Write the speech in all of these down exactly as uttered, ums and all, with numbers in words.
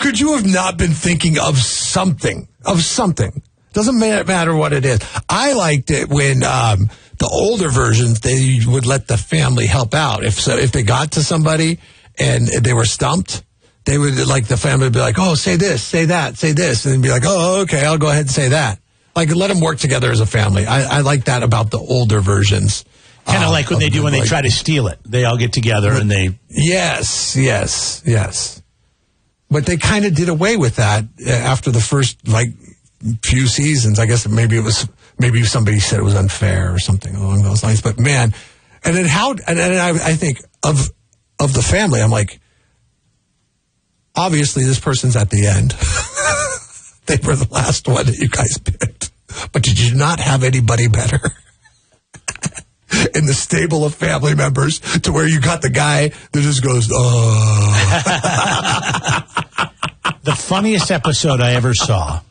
could you have not been thinking of something? Of something. Doesn't matter what it is. I liked it when um, the older versions, they would let the family help out. If so, if they got to somebody and they were stumped, they would, like, the family would be like, oh, say this, say that, say this. And they'd be like, oh, okay, I'll go ahead and say that. Like, let them work together as a family. I, I like that about the older versions. Kind of um, like what they do when like, they try to steal it. They all get together and they... Yes, yes, yes. But they kind of did away with that after the first, like, few seasons. I guess maybe it was, maybe somebody said it was unfair or something along those lines. But, man, and then how, and then I, I think of of the family, I'm like, obviously this person's at the end. They were the last one that you guys picked. But did you not have anybody better in the stable of family members to where you got the guy that just goes, oh. The funniest episode I ever saw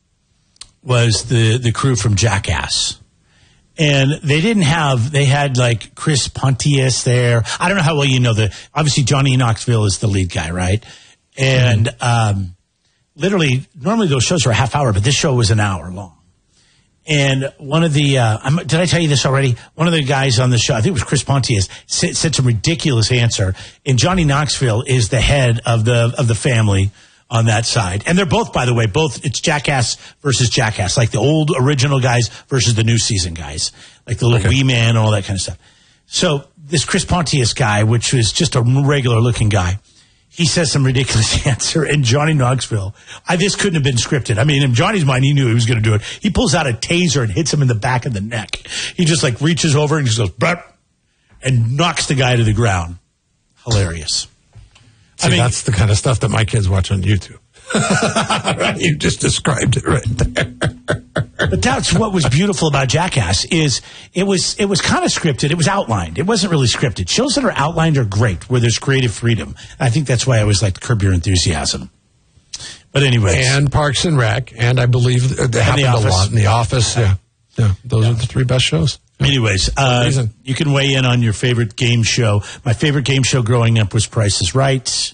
was the, the crew from Jackass. And they didn't have, they had like Chris Pontius there. I don't know how well you know the, obviously Johnny Knoxville is the lead guy, right? And mm-hmm. um, literally, normally those shows are a half hour, but this show was an hour long. And one of the, uh, I'm, did I tell you this already? One of the guys on the show, I think it was Chris Pontius, said, said some ridiculous answer. And Johnny Knoxville is the head of the of the family on that side. And they're both, by the way, both, it's Jackass versus Jackass, like the old original guys versus the new season guys, like the little okay. wee man and all that kind of stuff. So this Chris Pontius guy, which was just a regular looking guy, he says some ridiculous answer, and Johnny Knoxville, I, this couldn't have been scripted. I mean, in Johnny's mind, he knew he was going to do it. He pulls out a taser and hits him in the back of the neck. He just, like, reaches over and just goes, burp, and knocks the guy to the ground. Hilarious. See, I mean, that's the kind of stuff that my kids watch on YouTube. Right? You just described it right there. But that's what was beautiful about Jackass is it was it was kind of scripted. It was outlined. It wasn't really scripted. Shows that are outlined are great, where there's creative freedom. I think that's why I always like Curb Your Enthusiasm. But anyway, and Parks and Rec, and I believe it happened a lot in The Office. Yeah, yeah, those yeah. are the three best shows. Yeah. Anyways, uh, you can weigh in on your favorite game show. My favorite game show growing up was Price is Right.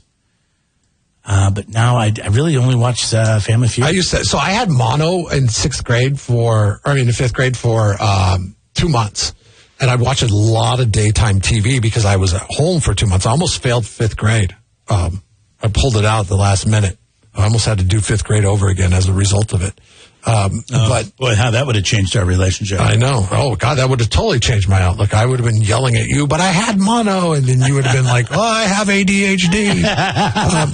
Uh, but now I, I really only watch uh, Family Feud. I used to, so I had mono in sixth grade for, or I mean, in fifth grade for um, two months. And I'd watch a lot of daytime T V because I was at home for two months. I almost failed fifth grade. Um, I pulled it out at the last minute. I almost had to do fifth grade over again as a result of it. Um, oh, but boy, how that would have changed our relationship. I know. Oh, God, that would have totally changed my outlook. I would have been yelling at you, but I had mono, and then you would have been like, oh, I have A D H D. um,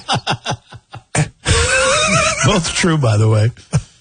Both true, by the way.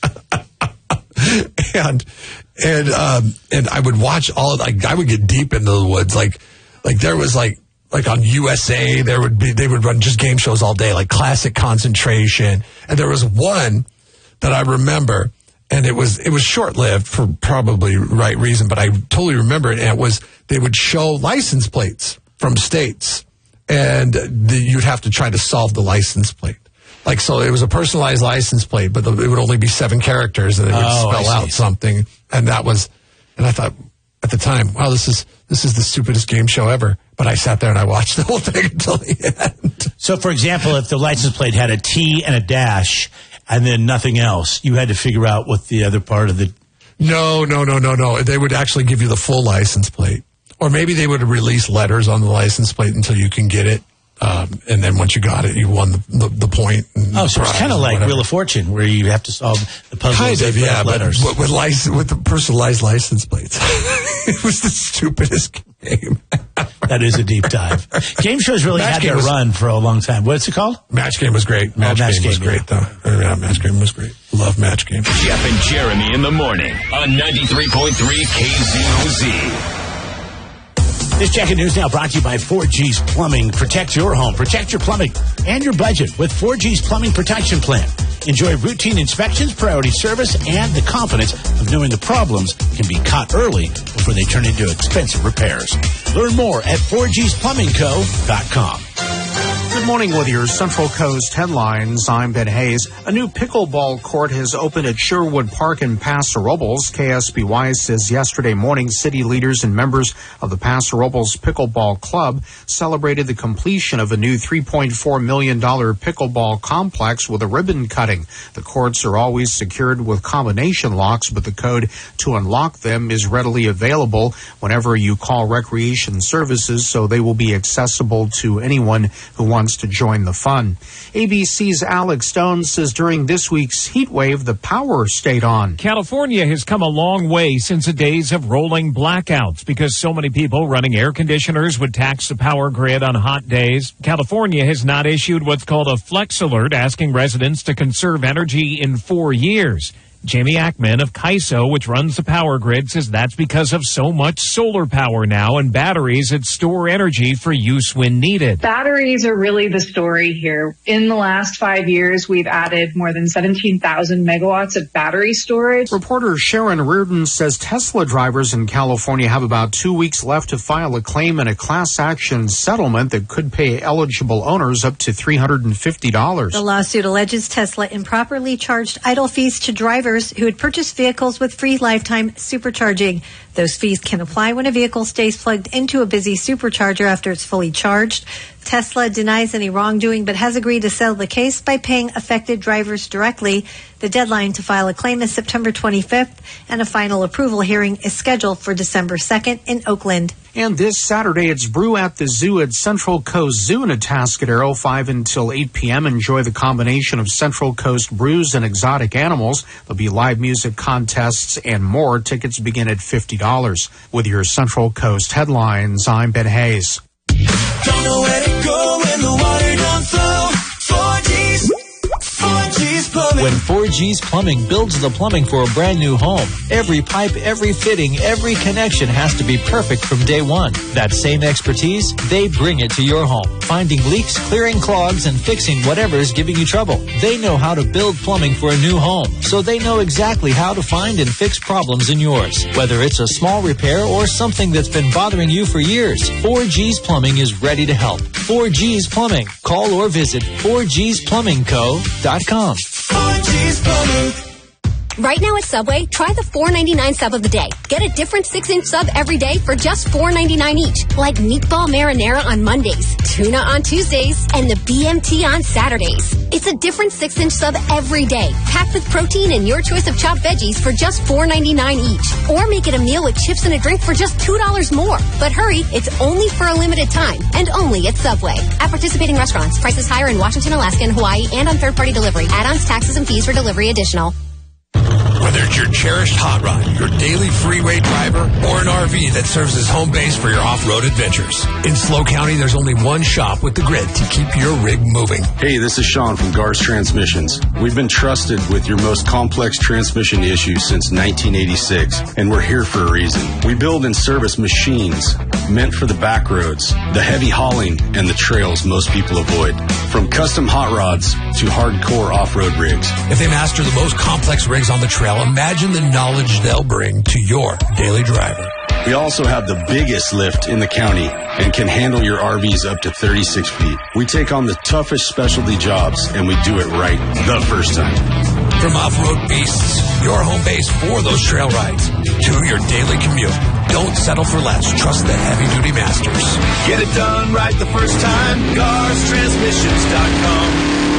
and and um, and I would watch all, like, I would get deep into the woods. Like, like there was, like, like on U S A, there would be, they would run just game shows all day, like Classic Concentration. And there was one that I remember, and it was it was short-lived for probably right reason, but I totally remember it, and it was, they would show license plates from states, and the, you'd have to try to solve the license plate. Like, so it was a personalized license plate, but the, it would only be seven characters, and it would oh, spell out something, and that was, and I thought, at the time, wow, this is this is the stupidest game show ever. But I sat there and I watched the whole thing until the end. So, for example, if the license plate had a T and a dash, and then nothing else, you had to figure out what the other part of the... No, no, no, no, no. They would actually give you the full license plate. Or maybe they would release letters on the license plate until you can get it. Um, and then once you got it, you won the the, the point. Oh, so it's kind of like whatever. Wheel of Fortune, where you have to solve the puzzles kind of, yeah, letters. But with, license, with the personalized license plates. It was the stupidest game. That is a deep dive. Game shows really Match had their was, run for a long time. What's it called? Match Game was great. Match, oh, match Game, game was yeah. great, though. Yeah, Match Game was great. Love Match Game. Jeff and Jeremy in the morning on ninety-three point three K Z O Z. This Jacket News Now brought to you by four G's Plumbing. Protect your home, protect your plumbing, and your budget with four G's Plumbing Protection Plan. Enjoy routine inspections, priority service, and the confidence of knowing the problems can be caught early before they turn into expensive repairs. Learn more at four Gs plumbing co dot com. Good Good morning with your Central Coast headlines. I'm Ben Hayes. A new pickleball court has opened at Sherwood Park in Paso Robles. K S B Y says yesterday morning, city leaders and members of the Paso Robles Pickleball Club celebrated the completion of a new three point four million dollars pickleball complex with a ribbon cutting. The courts are always secured with combination locks, but the code to unlock them is readily available whenever you call Recreation Services, so they will be accessible to anyone who wants to join the fun. A B C's Alex Stone says during this week's heat wave, the power stayed on. California has come a long way since the days of rolling blackouts because so many people running air conditioners would tax the power grid on hot days. California has not issued what's called a flex alert, asking residents to conserve energy in four years. Jamie Ackman of C A I S O, which runs the power grid, says that's because of so much solar power now and batteries that store energy for use when needed. Batteries are really the story here. In the last five years, we've added more than seventeen thousand megawatts of battery storage. Reporter Sharon Reardon says Tesla drivers in California have about two weeks left to file a claim in a class action settlement that could pay eligible owners up to three hundred fifty dollars. The lawsuit alleges Tesla improperly charged idle fees to drivers who had purchased vehicles with free lifetime supercharging. Those fees can apply when a vehicle stays plugged into a busy supercharger after it's fully charged. Tesla denies any wrongdoing but has agreed to settle the case by paying affected drivers directly. The deadline to file a claim is September twenty-fifth, and a final approval hearing is scheduled for December second in Oakland. And this Saturday, it's Brew at the Zoo at Central Coast Zoo in Atascadero, five until eight p.m. Enjoy the combination of Central Coast brews and exotic animals. There'll be live music contests and more. Tickets begin at fifty dollars. With your Central Coast headlines, I'm Ben Hayes. Don't know where to go when the water don't flow. four G's. four G's Plumbing. When four G's Plumbing builds the plumbing for a brand new home, every pipe, every fitting, every connection has to be perfect from day one. That same expertise, they bring it to your home. Finding leaks, clearing clogs, and fixing whatever is giving you trouble. They know how to build plumbing for a new home, so they know exactly how to find and fix problems in yours. Whether it's a small repair or something that's been bothering you for years, four G's Plumbing is ready to help. four G's Plumbing. Call or visit four G's plumbing co dot com. four G's Plumbing. Right now at Subway, try the four ninety-nine sub of the day. Get a different six-inch sub every day for just four ninety-nine each. Like meatball marinara on Mondays, tuna on Tuesdays, and the B M T on Saturdays. It's a different six-inch sub every day, packed with protein and your choice of chopped veggies for just four ninety-nine each. Or make it a meal with chips and a drink for just two dollars more. But hurry, it's only for a limited time, and only at Subway. At participating restaurants, prices higher in Washington, Alaska, and Hawaii, and on third-party delivery. Add-ons, taxes, and fees for delivery additional. Whether it's your cherished hot rod, your daily freeway driver, or an R V that serves as home base for your off-road adventures. In SLO County, there's only one shop with the grid to keep your rig moving. Hey, this is Sean from Gars Transmissions. We've been trusted with your most complex transmission issues since nineteen eighty-six, and we're here for a reason. We build and service machines meant for the back roads, the heavy hauling, and the trails most people avoid. From custom hot rods to hardcore off-road rigs. If they master the most complex rigs on the trail, imagine the knowledge they'll bring to your daily driver. We also have the biggest lift in the county and can handle your R Vs up to thirty-six feet. We take on the toughest specialty jobs, and we do it right the first time. From off-road beasts, your home base for those trail rides, to your daily commute. Don't settle for less. Trust the heavy-duty masters. Get it done right the first time. Gars Transmissions dot com.